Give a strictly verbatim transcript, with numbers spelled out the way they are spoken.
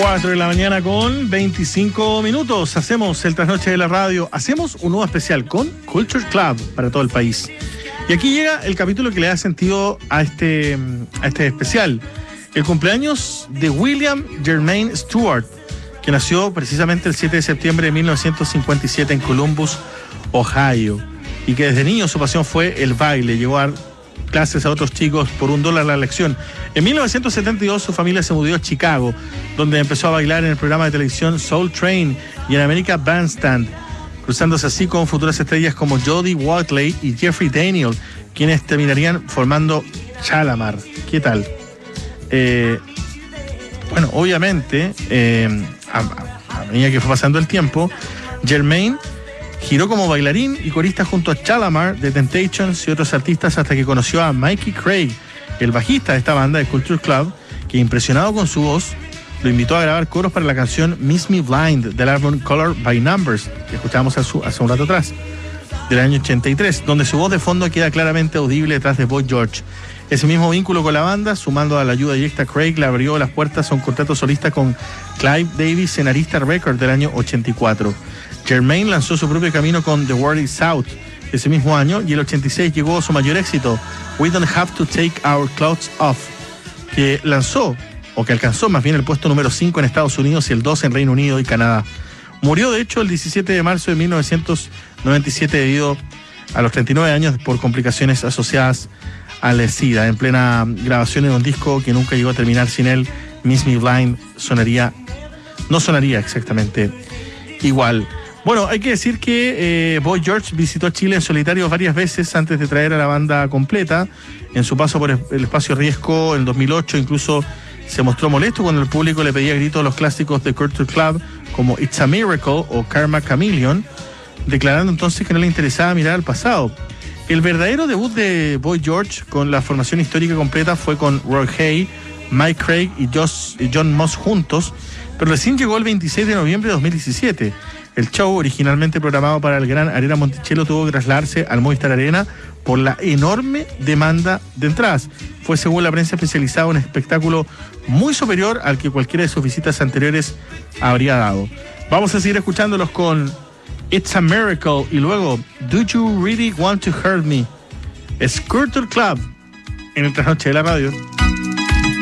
cuatro de la mañana con veinticinco minutos. Hacemos el trasnoche de la radio. Hacemos un nuevo especial con Culture Club para todo el país. Y aquí llega el capítulo que le da sentido a este, a este especial. El cumpleaños de William Jermaine Stewart, que nació precisamente el siete de septiembre de mil novecientos cincuenta y siete en Columbus, Ohio. Y que desde niño su pasión fue el baile. Llegó a clases a otros chicos por un dólar la lección. En mil novecientos setenta y dos su familia se mudó a Chicago, donde empezó a bailar en el programa de televisión Soul Train y en American Bandstand, cruzándose así con futuras estrellas como Jodie Watley y Jeffrey Daniel, quienes terminarían formando Shalamar. ¿Qué tal? Eh, bueno, obviamente, eh, a, a medida que fue pasando el tiempo, Jermaine giró como bailarín y corista junto a Shalamar, The Temptations y otros artistas hasta que conoció a Mikey Craig, el bajista de esta banda de Culture Club, que impresionado con su voz, lo invitó a grabar coros para la canción Miss Me Blind del álbum Color by Numbers, que escuchábamos hace un rato atrás, del año ochenta y tres, donde su voz de fondo queda claramente audible detrás de Boy George. Ese mismo vínculo con la banda, sumando a la ayuda directa, Craig le abrió las puertas a un contrato solista con Clive Davis en Arista Records del año ochenta y cuatro. Jermaine lanzó su propio camino con The World Is Out ese mismo año, y el ochenta y seis llegó su mayor éxito, We Don't Have to Take Our Clothes Off, que lanzó, o que alcanzó más bien el puesto número cinco en Estados Unidos y el dos en Reino Unido y Canadá. Murió de hecho el diecisiete de marzo de mil novecientos noventa y siete debido a los treinta y nueve años por complicaciones asociadas al SIDA. En plena grabación de un disco que nunca llegó a terminar sin él, Miss Me Blind sonaría, no sonaría exactamente igual. Bueno, hay que decir que eh, Boy George visitó Chile en solitario varias veces antes de traer a la banda completa. En su paso por el espacio Riesgo en dos mil ocho incluso se mostró molesto cuando el público le pedía gritos los clásicos de Culture Club como It's a Miracle o Karma Chameleon, declarando entonces que no le interesaba mirar al pasado. El verdadero debut de Boy George con la formación histórica completa fue con Roy Hay, Mike Craig y, Josh, y John Moss juntos, pero recién llegó el veintiséis de noviembre de dos mil diecisiete. El show, originalmente programado para el Gran Arena Monticello, tuvo que trasladarse al Movistar Arena por la enorme demanda de entradas. Fue, según la prensa especializada, un espectáculo muy superior al que cualquiera de sus visitas anteriores habría dado. Vamos a seguir escuchándolos con It's a Miracle y luego Do You Really Want to Hurt Me? Es Culture Club en el Trasnoche de la Radio.